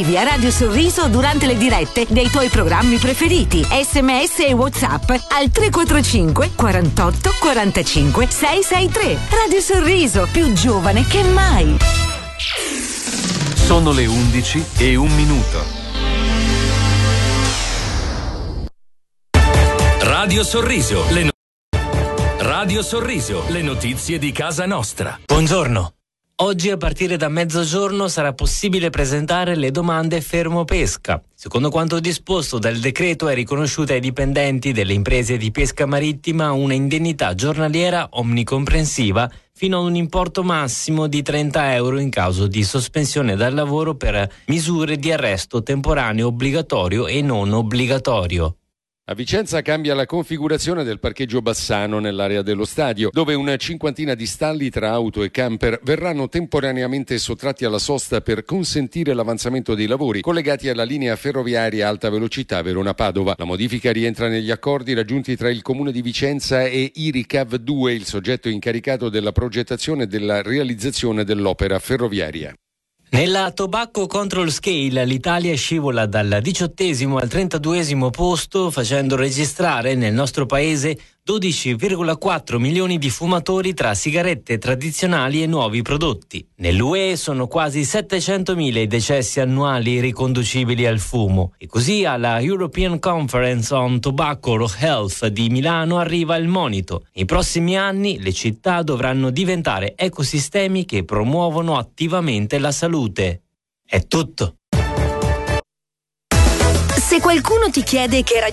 Scrivi a Radio Sorriso durante le dirette dei tuoi programmi preferiti. SMS e WhatsApp al 345 48 45 663. Radio Sorriso, più giovane che mai. Sono le 11:01. Radio Sorriso, Radio Sorriso, le notizie di casa nostra. Buongiorno. Oggi a partire da mezzogiorno sarà possibile presentare le domande fermo pesca. Secondo quanto disposto dal decreto è riconosciuta ai dipendenti delle imprese di pesca marittima una indennità giornaliera omnicomprensiva fino ad un importo massimo di 30 euro in caso di sospensione dal lavoro per misure di arresto temporaneo obbligatorio e non obbligatorio. A Vicenza cambia la configurazione del parcheggio Bassano nell'area dello stadio, dove una cinquantina di stalli tra auto e camper verranno temporaneamente sottratti alla sosta per consentire l'avanzamento dei lavori collegati alla linea ferroviaria alta velocità Verona-Padova. La modifica rientra negli accordi raggiunti tra il Comune di Vicenza e IRICAV 2, il soggetto incaricato della progettazione e della realizzazione dell'opera ferroviaria. Nella Tobacco Control Scale l'Italia scivola dal 18° al 32° posto, facendo registrare nel nostro paese 12,4 milioni di fumatori tra sigarette tradizionali e nuovi prodotti. Nell'UE sono quasi 700.000 i decessi annuali riconducibili al fumo. E così alla European Conference on Tobacco Health di Milano arriva il monito. Nei prossimi anni le città dovranno diventare ecosistemi che promuovono attivamente la salute. È tutto. Se qualcuno ti chiede che